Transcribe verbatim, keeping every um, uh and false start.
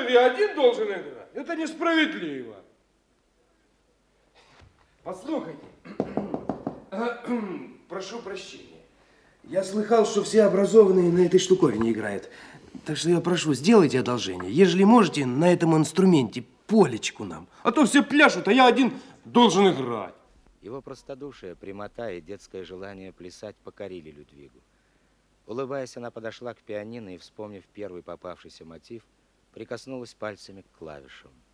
остальные один должен играть? Это несправедливо. Послушайте, прошу прощения. Я слыхал, что все образованные на этой штуковине играют. Так что я прошу, сделайте одолжение. Ежели можете, на этом инструменте полечку нам. А то все пляшут, а я один должен играть. Его простодушие, прямота и детское желание плясать покорили Людвигу. Улыбаясь, она подошла к пианино и, вспомнив первый попавшийся мотив, прикоснулась пальцами к клавишам.